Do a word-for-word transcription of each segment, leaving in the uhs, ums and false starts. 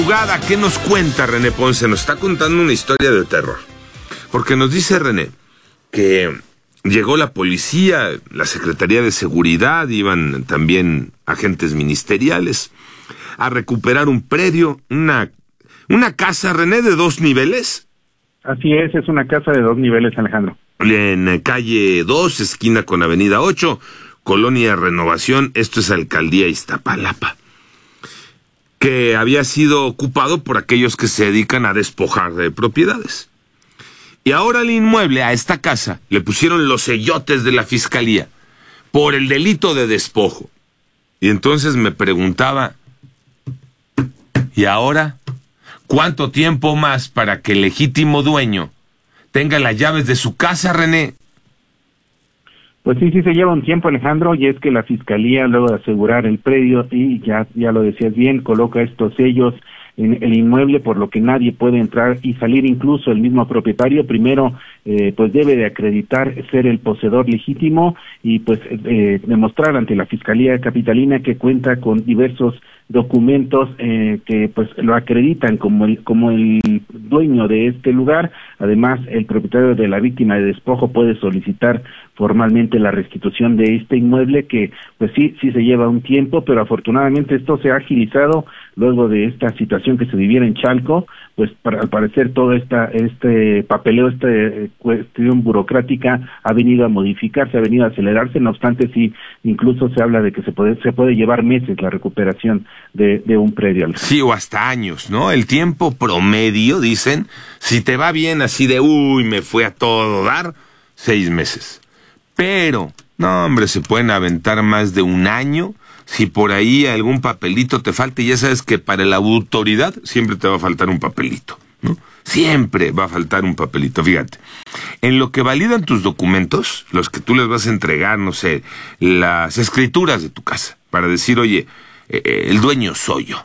Jugada, ¿qué nos cuenta René Ponce? Nos está contando una historia de terror. Porque nos dice René que llegó la policía, la Secretaría de Seguridad, iban también agentes ministeriales a recuperar un predio, una, una casa, René, de dos niveles. Así es, es una casa de dos niveles, Alejandro. En calle dos, esquina con avenida ocho, Colonia Renovación, esto es Alcaldía Iztapalapa, que había sido ocupado por aquellos que se dedican a despojar de propiedades. Y ahora al inmueble, a esta casa, le pusieron los sellotes de la fiscalía por el delito de despojo. Y entonces me preguntaba, ¿y ahora cuánto tiempo más para que el legítimo dueño tenga las llaves de su casa, René? Pues sí, sí se lleva un tiempo, Alejandro, y es que la fiscalía, luego de asegurar el predio, y ya, ya lo decías bien, coloca estos sellos en el inmueble, por lo que nadie puede entrar y salir, incluso el mismo propietario. Primero, eh, pues debe de acreditar ser el poseedor legítimo y pues eh, demostrar ante la Fiscalía Capitalina que cuenta con diversos documentos eh, que pues lo acreditan como el, como el dueño de este lugar. Además, el propietario de la víctima de despojo puede solicitar formalmente la restitución de este inmueble, que pues sí, sí se lleva un tiempo, pero afortunadamente esto se ha agilizado luego de esta situación que se viviera en Chalco. Pues para, al parecer todo esta, este papeleo, esta eh, cuestión burocrática ha venido a modificarse, ha venido a acelerarse. No obstante, sí, incluso se habla de que se puede, se puede llevar meses la recuperación de, de un predio. Sí, o hasta años, ¿no? El tiempo promedio, dicen, si te va bien así de, uy, me fue a todo dar, seis meses. Pero, no, hombre, se pueden aventar más de un año. Si por ahí algún papelito te falta, y ya sabes que para la autoridad siempre te va a faltar un papelito, ¿no? Siempre va a faltar un papelito, fíjate. En lo que validan tus documentos, los que tú les vas a entregar, no sé, las escrituras de tu casa, para decir, oye, eh, el dueño soy yo.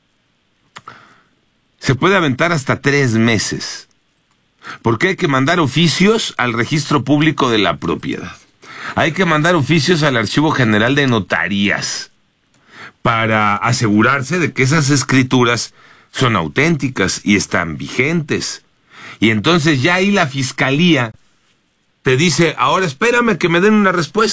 Se puede aventar hasta tres meses, porque hay que mandar oficios al registro público de la propiedad. Hay que mandar oficios al Archivo General de Notarías para asegurarse de que esas escrituras son auténticas y están vigentes. Y entonces ya ahí la fiscalía te dice, ahora espérame que me den una respuesta.